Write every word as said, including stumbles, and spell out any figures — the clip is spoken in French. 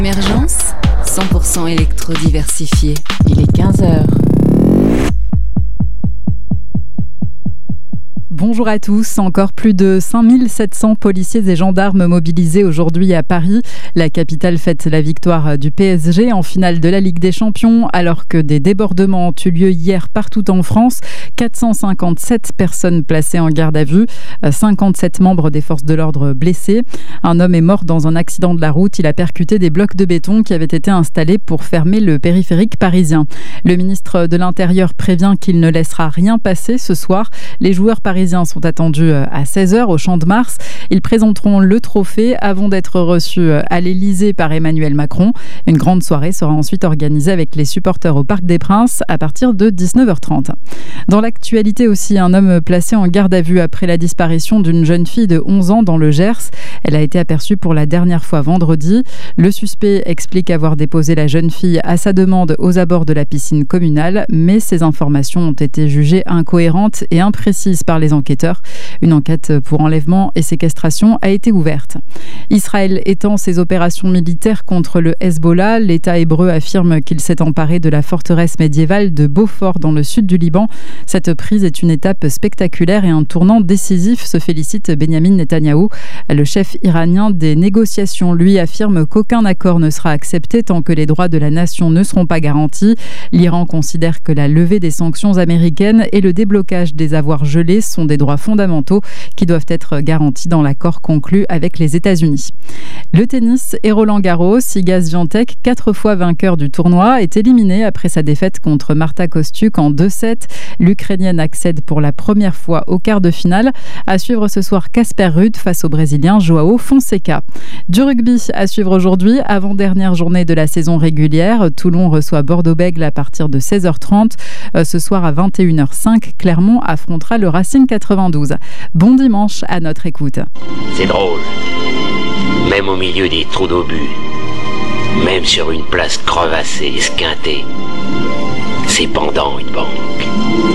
Émergence, cent pour cent électro-diversifié. Il est quinze heures. Bonjour à tous. Encore plus de cinq mille sept cents policiers et gendarmes mobilisés aujourd'hui à Paris. La capitale fête la victoire du P S G en finale de la Ligue des Champions, alors que des débordements ont eu lieu hier partout en France. quatre cent cinquante-sept personnes placées en garde à vue, cinquante-sept membres des forces de l'ordre blessés. Un homme est mort dans un accident de la route. Il a percuté des blocs de béton qui avaient été installés pour fermer le périphérique parisien. Le ministre de l'Intérieur prévient qu'il ne laissera rien passer ce soir. Les joueurs parisiens sont attendus à seize heures au Champ de Mars. Ils présenteront le trophée avant d'être reçus à l'Élysée par Emmanuel Macron. Une grande soirée sera ensuite organisée avec les supporters au Parc des Princes à partir de dix-neuf heures trente. Dans l'actualité aussi, un homme placé en garde à vue après la disparition d'une jeune fille de onze ans dans le Gers. Elle a été aperçue pour la dernière fois vendredi. Le suspect explique avoir déposé la jeune fille à sa demande aux abords de la piscine communale, mais ces informations ont été jugées incohérentes et imprécises par les enquêteurs. Une enquête pour enlèvement et séquestration a été ouverte. Israël étend ses opérations militaires contre le Hezbollah. L'État hébreu affirme qu'il s'est emparé de la forteresse médiévale de Beaufort dans le sud du Liban. Cette prise est une étape spectaculaire et un tournant décisif, se félicite Benyamin Netanyahou. Le chef iranien des négociations, lui, affirme qu'aucun accord ne sera accepté tant que les droits de la nation ne seront pas garantis. L'Iran considère que la levée des sanctions américaines et le déblocage des avoirs gelés sont des droits fondamentaux qui doivent être garantis dans l'accord conclu avec les États-Unis. Le tennis et Roland Garros, Iga Swiatek, quatre fois vainqueur du tournoi, est éliminé après sa défaite contre Marta Kostyuk en deux sept. L'Ukrainienne accède pour la première fois au quart de finale. À suivre ce soir Casper Ruud face au Brésilien Joao Fonseca. Du rugby à suivre aujourd'hui, avant-dernière journée de la saison régulière. Toulon reçoit Bordeaux-Bègles à partir de seize heures trente. Euh, ce soir à vingt et une heures cinq, Clermont affrontera le Racing quatre-vingt-douze. Bon dimanche à notre écoute. C'est drôle. Même au milieu des trous d'obus, même sur une place crevassée, esquintée, c'est pendant une banque.